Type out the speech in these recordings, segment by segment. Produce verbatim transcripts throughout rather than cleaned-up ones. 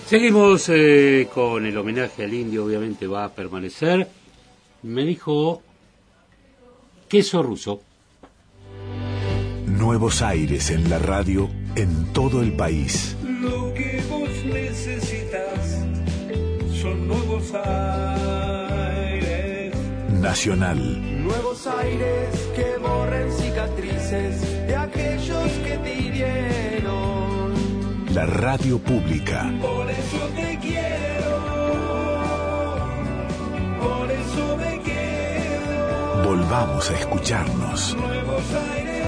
Seguimos eh, con el homenaje al indio, obviamente va a permanecer. Me dijo queso ruso. Nuevos aires en la radio en todo el país. Lo que vos necesitas son nuevos aires. Nacional. Nuevos aires que borren cicatrices de aquellos que te hirieron. La radio pública. Por eso te quiero. Por eso me quedo. Volvamos a escucharnos. Nuevos aires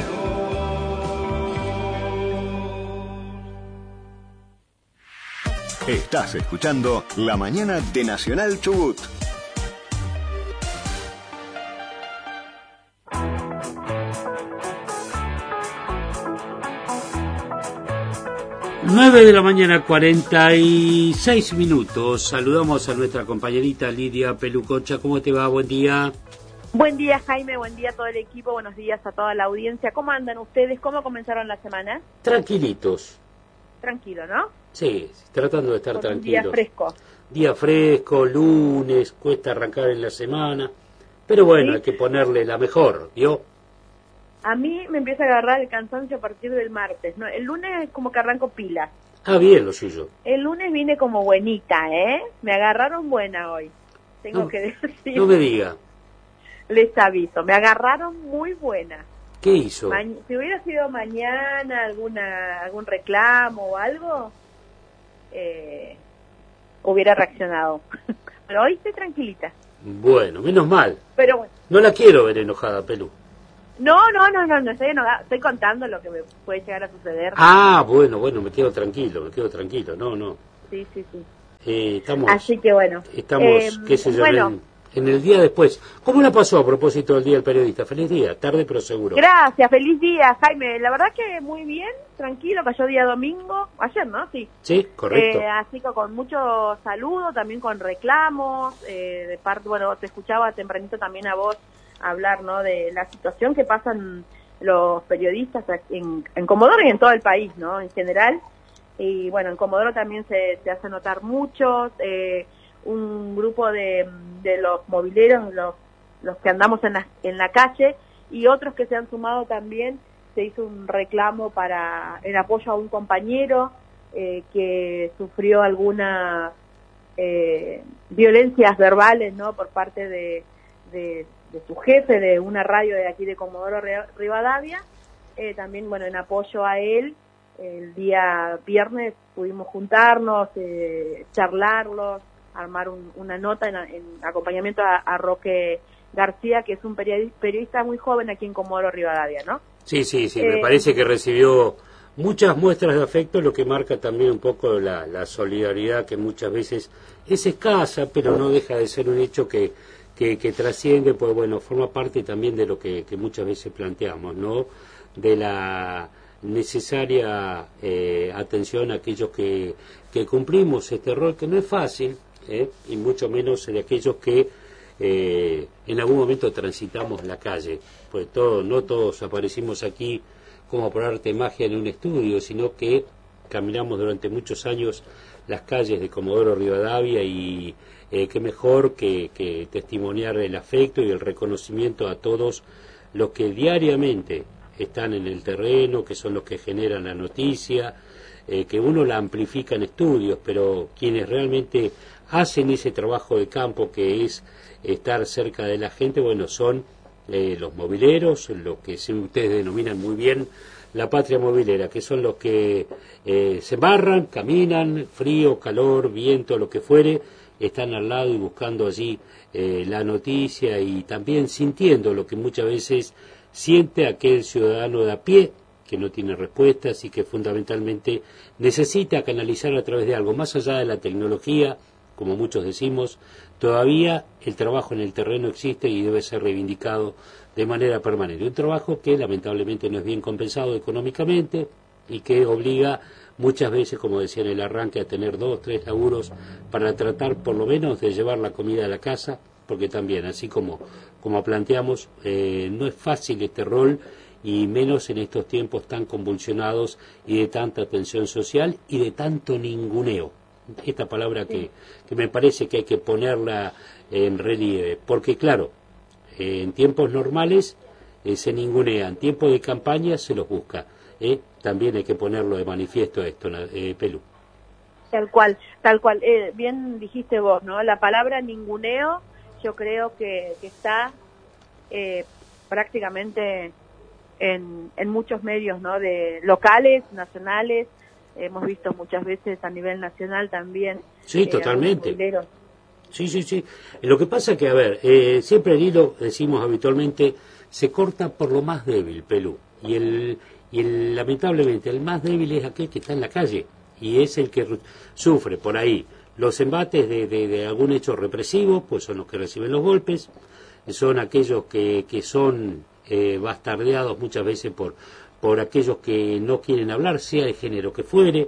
nuevos. Estás escuchando La Mañana de Nacional Chubut. nueve de la mañana, cuarenta y seis minutos. Saludamos a nuestra compañerita Lidia Pelucocha. ¿Cómo te va? Buen día. Buen día, Jaime. Buen día a todo el equipo. Buenos días a toda la audiencia. ¿Cómo andan ustedes? ¿Cómo comenzaron la semana? Tranquilitos. Tranquilo, ¿no? Sí, tratando de estar Con tranquilos. Un día fresco. Día fresco, lunes, cuesta arrancar en la semana. Pero bueno, ¿sí? Hay que ponerle la mejor, ¿vio? A mí me empieza a agarrar el cansancio a partir del martes, ¿no? El lunes es como que arranco pilas. Ah, bien, lo suyo. El lunes vine como buenita, ¿eh? Me agarraron buena hoy, tengo no, que decir. No me diga. Les aviso, me agarraron muy buena. ¿Qué hizo? Ma- si hubiera sido mañana alguna algún reclamo o algo, eh, hubiera reaccionado. Pero hoy estoy tranquilita. Bueno, menos mal. Pero bueno. No la quiero ver enojada, Pelú. No, no, no, no, no estoy enojada, estoy contando lo que me puede llegar a suceder. Ah, bueno, bueno, me quedo tranquilo, me quedo tranquilo, no, no. Sí, sí, sí. Eh, estamos, Así que bueno. Estamos, eh, qué sé yo, bueno, en, en el día después. ¿Cómo la pasó a propósito del Día del Periodista? Feliz día, tarde pero seguro. Gracias, feliz día, Jaime. La verdad que muy bien, tranquilo, cayó día domingo, ayer, ¿no? Sí. Sí, correcto. Eh, así que con mucho saludo, también con reclamos, eh, de parte, bueno, te escuchaba tempranito también a vos hablar, ¿no? De la situación que pasan los periodistas en, en Comodoro y en todo el país, ¿no? En general. Y bueno, en Comodoro también se, se hace notar mucho, eh, un grupo de, de los mobileros, los, los que andamos en la, en la calle, y otros que se han sumado también. Se hizo un reclamo para en apoyo a un compañero eh, que sufrió algunas eh, violencias verbales, ¿no? Por parte de, de de su jefe de una radio de aquí de Comodoro Rivadavia. Eh, también, bueno, en apoyo a él, el día viernes pudimos juntarnos, eh, charlarlos, armar un, una nota en, en acompañamiento a, a Roque García, que es un periodista muy joven aquí en Comodoro Rivadavia, ¿no? Sí, sí, sí, eh, me parece que recibió muchas muestras de afecto, lo que marca también un poco la, la solidaridad que muchas veces es escasa, pero no deja de ser un hecho que Que, que trasciende, pues bueno, forma parte también de lo que, que muchas veces planteamos, ¿no? De la necesaria eh, atención a aquellos que, que cumplimos este rol, que no es fácil, ¿eh? Y mucho menos de aquellos que eh, en algún momento transitamos la calle, pues todo, no todos aparecimos aquí como por arte de magia en un estudio, sino que caminamos durante muchos años las calles de Comodoro Rivadavia y eh, qué mejor que, que testimoniar el afecto y el reconocimiento a todos los que diariamente están en el terreno, que son los que generan la noticia, eh, que uno la amplifica en estudios, pero quienes realmente hacen ese trabajo de campo que es estar cerca de la gente, bueno, son eh, los mobileros, lo que ustedes denominan muy bien la patria movilera, que son los que eh, se barran, caminan, frío, calor, viento, lo que fuere, están al lado y buscando allí eh, la noticia y también sintiendo lo que muchas veces siente aquel ciudadano de a pie que no tiene respuestas y que fundamentalmente necesita canalizar a través de algo más allá de la tecnología, como muchos decimos. Todavía el trabajo en el terreno existe y debe ser reivindicado de manera permanente. Un trabajo que lamentablemente no es bien compensado económicamente y que obliga muchas veces, como decía en el arranque, a tener dos, tres laburos para tratar por lo menos de llevar la comida a la casa, porque también, así como, como planteamos, eh, no es fácil este rol y menos en estos tiempos tan convulsionados y de tanta tensión social y de tanto ninguneo. Esta palabra sí. que, que me parece que hay que ponerla en relieve, porque claro, eh, en tiempos normales eh, se ningunea, en tiempos de campaña se los busca. Eh, también hay que ponerlo de manifiesto esto, eh, Pelu. Tal cual, tal cual. Eh, bien dijiste vos, ¿no? La palabra ninguneo yo creo que, que está eh, prácticamente en, en muchos medios, ¿no? De locales, nacionales, hemos visto muchas veces a nivel nacional también. Sí, eh, totalmente. Sí, sí, sí. Lo que pasa que, a ver, eh, siempre el hilo, decimos habitualmente, se corta por lo más débil, Pelu. Y el, y el lamentablemente el más débil es aquel que está en la calle y es el que sufre por ahí los embates de, de, de algún hecho represivo, pues son los que reciben los golpes, son aquellos que, que son eh, bastardeados muchas veces por, por aquellos que no quieren hablar, sea de género que fuere,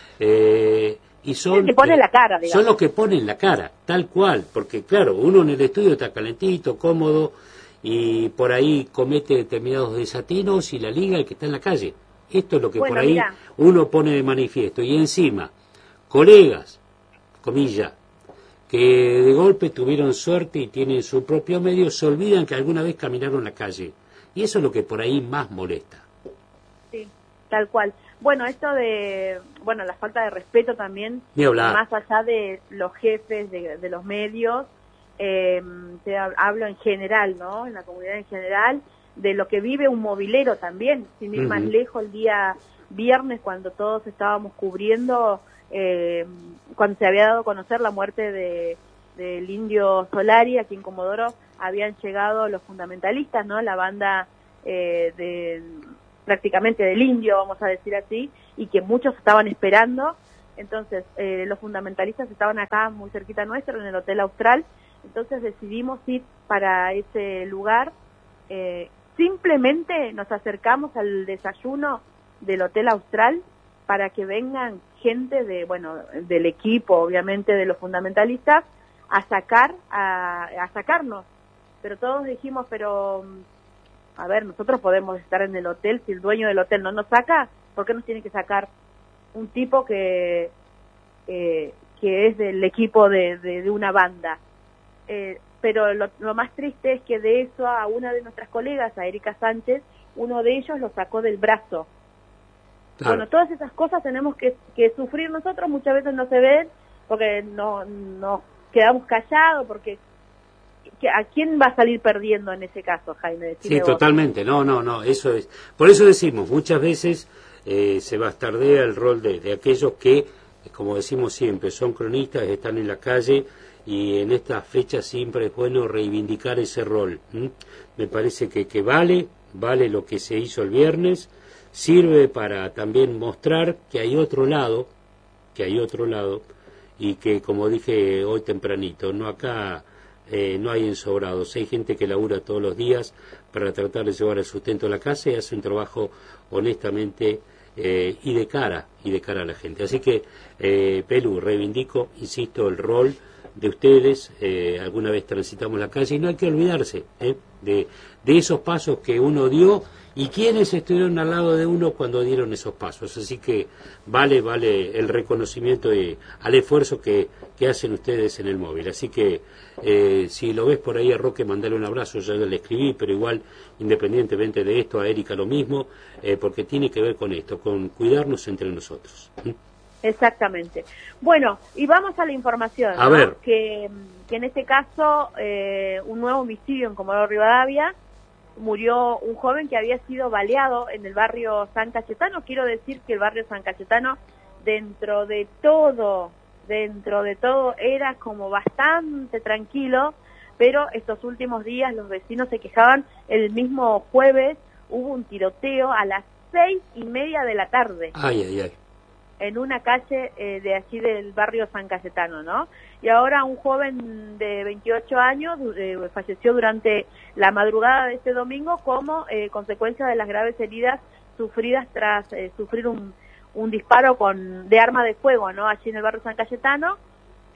eh, y son, el que pone eh, la cara, digamos. Son los que ponen la cara, tal cual, porque claro, uno en el estudio está calentito, cómodo, y por ahí comete determinados desatinos y la liga el que está en la calle. Esto es lo que bueno, por ahí mira. uno pone de manifiesto. Y encima, colegas, comilla, que de golpe tuvieron suerte y tienen su propio medio, se olvidan que alguna vez caminaron la calle. Y eso es lo que por ahí más molesta. Sí, tal cual. Bueno, esto de, bueno, la falta de respeto también, más allá de los jefes de, de los medios, eh, te hablo en general, ¿no? En la comunidad en general, de lo que vive un movilero también, sin ir uh-huh. más lejos, el día viernes cuando todos estábamos cubriendo, eh, cuando se había dado a conocer la muerte de del indio Solari, aquí en Comodoro, habían llegado los fundamentalistas, ¿no? La banda eh, de prácticamente del indio, vamos a decir así, y que muchos estaban esperando. Entonces, eh, los fundamentalistas estaban acá muy cerquita nuestro, en el Hotel Austral. Entonces decidimos ir para ese lugar. Eh, simplemente nos acercamos al desayuno del Hotel Austral para que vengan gente de, bueno, del equipo, obviamente, de los fundamentalistas, a sacar, a, a sacarnos. Pero todos dijimos, pero, a ver, nosotros podemos estar en el hotel, si el dueño del hotel no nos saca, ¿por qué nos tiene que sacar un tipo que, eh, que es del equipo de, de, de una banda? Eh, pero lo, lo más triste es que de eso a una de nuestras colegas, a Erika Sánchez, uno de ellos lo sacó del brazo. Claro. Bueno, todas esas cosas tenemos que, que sufrir nosotros, muchas veces no se ven, porque no nos quedamos callados, porque ¿a quién va a salir perdiendo en ese caso, Jaime? Decime sí, vos. Totalmente, no, no, no, eso es. Por eso decimos, muchas veces eh, se bastardea el rol de, de aquellos que, como decimos siempre, son cronistas, están en la calle, y en estas fechas siempre es bueno reivindicar ese rol. ¿Mm? Me parece que, que vale, vale lo que se hizo el viernes, sirve para también mostrar que hay otro lado, que hay otro lado, y que, como dije hoy tempranito, no acá eh, no hay ensobrados, hay gente que labura todos los días para tratar de llevar el sustento a la casa y hace un trabajo honestamente eh, y de cara, y de cara a la gente. Así que, eh, Pelu, reivindico, insisto, el rol de ustedes. Eh, alguna vez transitamos la calle y no hay que olvidarse ¿eh? de, de esos pasos que uno dio y quienes estuvieron al lado de uno cuando dieron esos pasos. Así que vale, vale el reconocimiento y al esfuerzo que, que hacen ustedes en el móvil. Así que eh, si lo ves por ahí a Roque, mandale un abrazo, ya le escribí, pero igual, independientemente de esto, a Erika lo mismo, eh, porque tiene que ver con esto, con cuidarnos entre nosotros. ¿Mm? Exactamente. Bueno, y vamos a la información, a ¿no? ver. Que, que en este caso, eh, un nuevo homicidio en Comodoro Rivadavia, murió un joven que había sido baleado en el barrio San Cayetano. Quiero decir que el barrio San Cayetano, dentro de todo, dentro de todo, era como bastante tranquilo, pero estos últimos días los vecinos se quejaban. El mismo jueves hubo un tiroteo a las seis y media de la tarde. Ay, ay, ay. En una calle eh, de allí del barrio San Cayetano, ¿no? Y ahora un joven de veintiocho años eh, falleció durante la madrugada de este domingo como eh, consecuencia de las graves heridas sufridas tras eh, sufrir un, un disparo con de arma de fuego, ¿no? Allí en el barrio San Cayetano.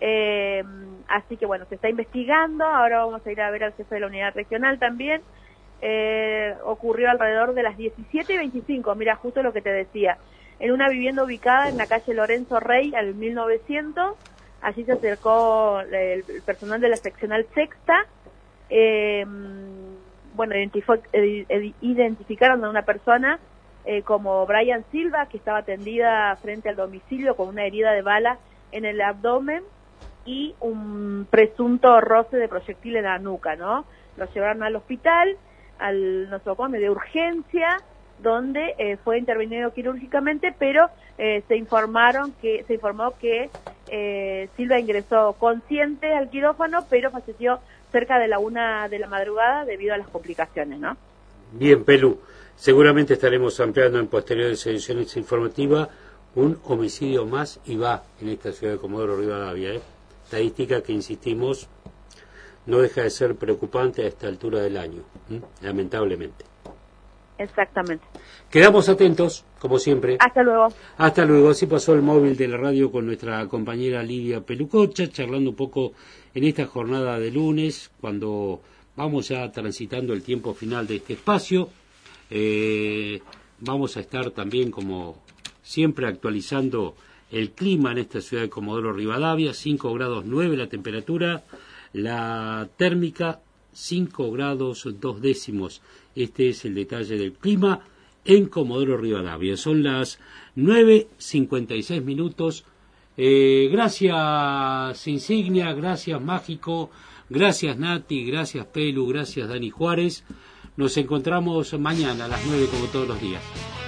Eh, así que bueno, se está investigando. Ahora vamos a ir a ver al jefe de la unidad regional también. eh, ocurrió alrededor de las diecisiete y veinticinco, mira, justo lo que te decía, en una vivienda ubicada en la calle Lorenzo Rey al mil novecientos. Allí se acercó el, el personal de la seccional sexta, eh, bueno, identificó, eh, identificaron a una persona eh, como Brian Silva, que estaba atendida frente al domicilio con una herida de bala en el abdomen y un presunto roce de proyectil en la nuca, ¿no? Lo llevaron al hospital, al nosocomio de urgencia, donde eh, fue intervenido quirúrgicamente, pero eh, se informaron que se informó que eh, Silva ingresó consciente al quirófano, pero falleció cerca de la una de la madrugada debido a las complicaciones, ¿no? Bien, Pelu, seguramente estaremos ampliando en posteriores ediciones informativas un homicidio más y va en esta ciudad de Comodoro Rivadavia, ¿eh? Estadística que, insistimos, no deja de ser preocupante a esta altura del año, ¿eh? Lamentablemente. Exactamente. Quedamos atentos, como siempre. Hasta luego. Hasta luego. Así pasó el móvil de la radio con nuestra compañera Lidia Pelucocha, charlando un poco en esta jornada de lunes, cuando vamos ya transitando el tiempo final de este espacio. Eh, vamos a estar también, como siempre, actualizando el clima en esta ciudad de Comodoro Rivadavia. Cinco grados nueve la temperatura, la térmica cinco grados dos décimos. Este es el detalle del clima en Comodoro Rivadavia. Son las nueve cincuenta y seis minutos. Eh, gracias Insignia, gracias Mágico, gracias Nati, gracias Pelu, gracias Dani Juárez. Nos encontramos mañana a las nueve como todos los días.